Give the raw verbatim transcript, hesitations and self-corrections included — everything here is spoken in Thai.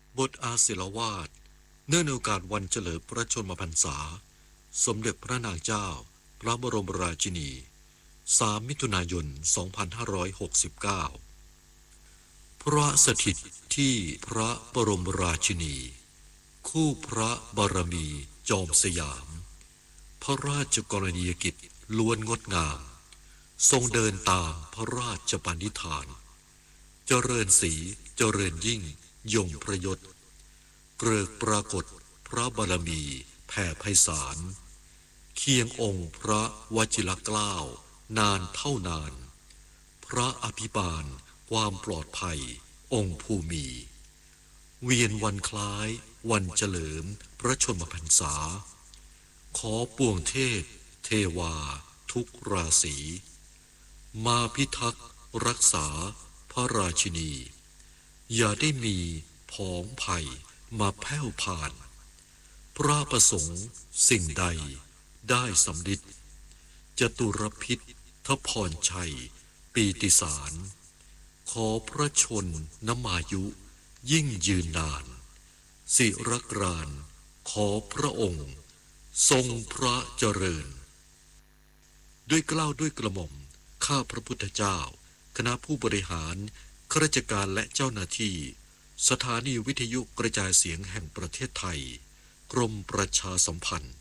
บทอาศิลวาทเนื่องในโอกาสวันเฉลิมพระชนมพรรษาสมเด็จพระนางเจ้าพระบรมราชินีสามมิถุนายนสองพันห้าร้อยหกสิบเก้าพระสถิตที่พระบรมราชินีคู่พระบารมีจอมสยามพระราชกรณียกิจล้วนงดงามทรงเดินตามพระราชปณิธานเจริญศรีเจริญยิ่งยงพระยศเกริกปรากฏพระบารมีแผ่ไพศาลเคียงองค์พระวชิรเกล้านานเท่านานพระอภิบาลความปลอดภัยองค์ภูมิเวียนวันคล้ายวันเฉลิมพระชนมพรรษาขอปวงเทพเทวาทุกราศีมาพิทักษ์รักษาพระราชินีอย่าได้มีผองไผ่มาแผ่วผ่านพระประสงค์สิ่งใดได้สำลิดจตุรพิษทพรชัยปีติสารขอพระชนนมายุยิ่งยืนนานสิรกรานขอพระองค์ทรงพระเจริญด้วยเกล้าด้วยกระหม่อมข้าพระพุทธเจ้าคณะผู้บริหารข้าราชการและเจ้าหน้าที่สถานีวิทยุกระจายเสียงแห่งประเทศไทยกรมประชาสัมพันธ์